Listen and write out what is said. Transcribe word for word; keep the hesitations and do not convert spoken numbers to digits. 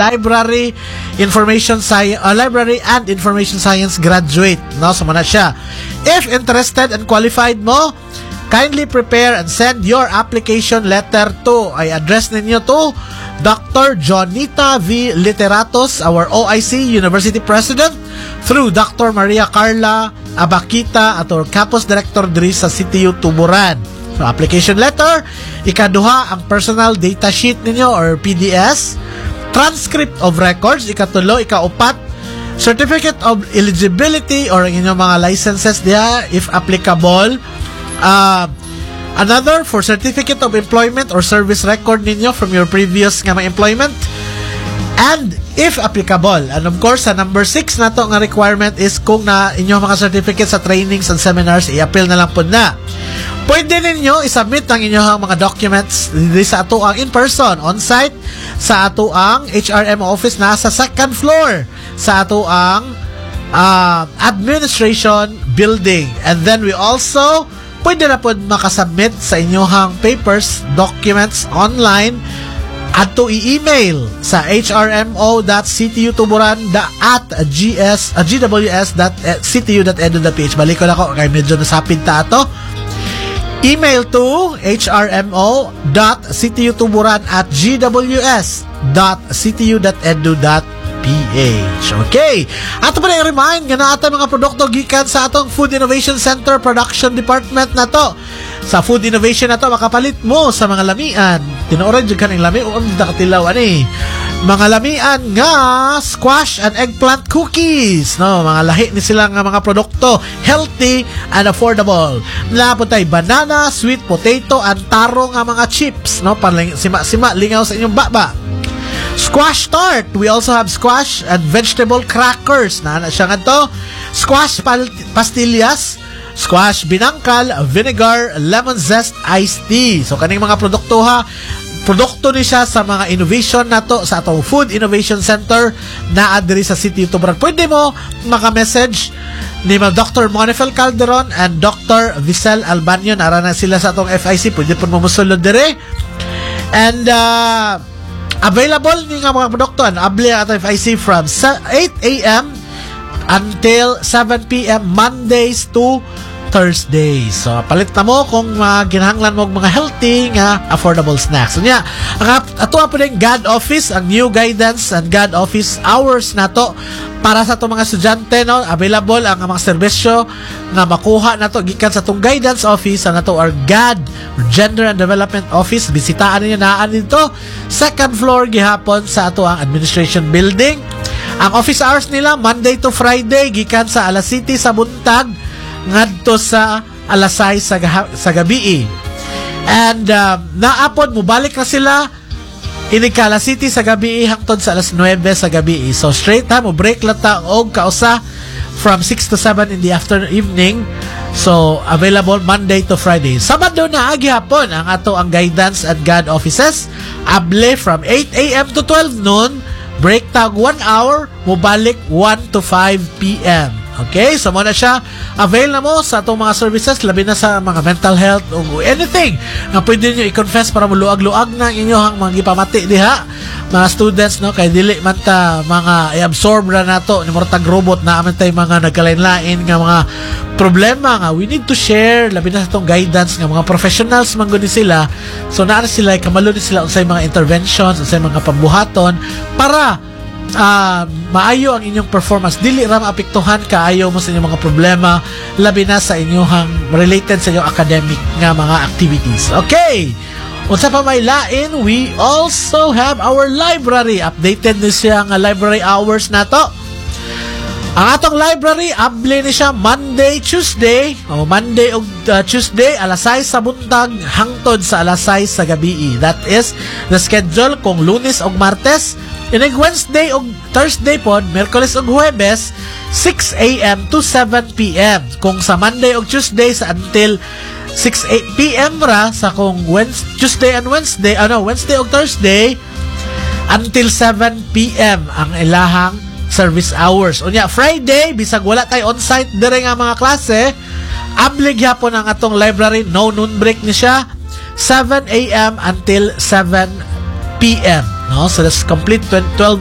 library information science uh, library and information science graduate, no? So mana siya. If interested and qualified mo, kindly prepare and send your application letter to, ay address ninyo to Doctor Jonita V. Literatos, our O I C University President, through Doctor Maria Carla Abakita at our Campus Director diri sa C T U Tuburan. So, application letter, ikaduha ang personal data sheet ninyo or P D S, transcript of records, ikatulo, ikaupat, certificate of eligibility or ang inyong mga licenses diya if applicable. Uh, another for certificate of employment or service record ninyo from your previous nga mga employment, and if applicable, and of course sa number six na to nga requirement is kung na inyong mga certificates sa trainings and seminars, i-appeal na lang po na. Pwede ninyo isubmit ang inyong mga documents sa ato ang in-person on-site sa ato ang H R M office na sa second floor sa ato ang uh, administration building, and then we also pwede na po makasubmit sa inyong papers, documents online at to i-email sa hrmo dot c t u tuburan at g s uh, g w s dot c t u dot e d u dot p h. Balik ko na ko kay medyo nasapid ta ato. Email to hrmo dot c t u tuburan at g w s dot c t u dot e d u dot p h. Okay. Ato pa na i-remind nga na ato mga produkto gikan sa atong Food Innovation Center Production Department na to. Sa Food Innovation na to, makapalit mo sa mga lamian. Tinuoran dyan ka ng lami, o ang nakatilaw, ano eh. Mga lamian nga, squash and eggplant cookies. No, mga lahi ni sila nga mga produkto, healthy and affordable. Napon tayo, banana, sweet potato, and taro nga mga chips. No, paling sima-sima, lingaw sa inyong baba. Squash tart. We also have squash and vegetable crackers. Na siya nga to. Squash pal- pastillas, squash binangkal, vinegar, lemon zest, iced tea. So kaning mga produkto ha, produkto ni siya sa mga innovation na to sa atong Food Innovation Center na adiri sa City of Tuburan. Pwede mo maka-message ni Doctor Monifel Calderon and Doctor Visel Albanyo. Nara na sila sa atong F I C. Pwede po mamusulod dire. And uh, available ni nga mga produkto and abli at F I C from eight a.m. until seven p.m. Mondays to Thursdays. So, palit na mo kung uh, ginahanglan mo mga healthy nga affordable snacks. So, niya, ang ato po din God Office, ang new guidance and God Office hours na to para sa itong mga estudyante, no? Available ang mga serbisyo nga makuha na to gikan sa itong guidance office, ang ato our God Gender and Development Office. Bisitaan ninyo naan dito second floor gihapon sa ato ang administration building. Ang office hours nila Monday to Friday gikan sa alas siyete sa buntag ngadto sa alas sais sa, sa gabi. And um, naapod mo balik na sila inika alas siyete sa gabi hangtod sa alas nuwebe sa gabi. So straight ha mo break lang ta og kausa from six to seven in the afternoon evening. So available Monday to Friday. Sabado na gihapon ang ato ang guidance at God offices able from eight a.m. to twelve noon. Break tag one hour, mubalik one to five p.m. Okay, so muna siya avail na mo sa itong mga services, labi na sa mga mental health o anything na pwede nyo i-confess para muluag-luag na inyong mga gipamati diha mga students, no? Kay dili man ta mga i-absorb na nato ni mortag robot na aman tay mga nagkalain-lain nga mga problema nga we need to share, labi na sa itong guidance nga mga professionals man gud sila. So naa sila kamalo ni sila unsay mga interventions, unsay mga pambuhaton para Uh, maayo ang inyong performance, dili ra maapektuhan kaayo mo sa inyong mga problema labi na sa inyong related sa inyong academic nga mga activities. Okay, unsa pa may lain, we also have our library. Updated ni siya nga library hours na to. Ang atong library able ni siya Monday, Tuesday o Monday ug uh, Tuesday alas sais sa buntag hangtod sa alas sais sa gabi. That is the schedule kung Lunes ug Martes. Inig Wednesday ug Thursday pod, Miyerkules ug Huwebes six a.m. to seven p.m. Kung sa Monday ug Tuesday sa until six p.m. ra sa kung Wednesday, Tuesday and Wednesday, ano, Wednesday ug Thursday until seven p.m. ang ilahang service hours. Unya Friday bisag wala tay on-site dire nga mga klase, abli gyapon ang atong library, no noon break ni siya seven a.m. until seven p.m. No, so that's complete twelve